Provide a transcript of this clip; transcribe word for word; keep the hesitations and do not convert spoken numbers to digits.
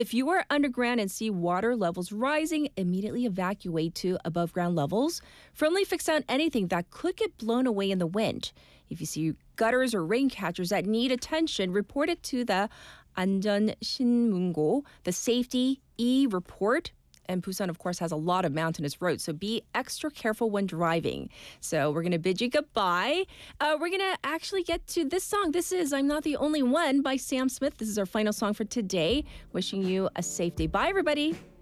If you are underground and see water levels rising, immediately evacuate to above ground levels. Firmly fix down anything that could get blown away in the wind. If you see gutters or rain catchers that need attention, report it to the 안전신문고, the Safety E-Report. And Busan, of course, has a lot of mountainous roads, so be extra careful when driving. So we're going to bid you goodbye. Uh, we're going to actually get to this song. This is I'm Not the Only One by Sam Smith. This is our final song for today. Wishing you a safe day. Bye, everybody.